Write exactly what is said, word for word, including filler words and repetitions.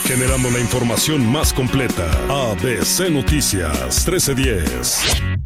generando la información más completa. A B C Noticias trece diez.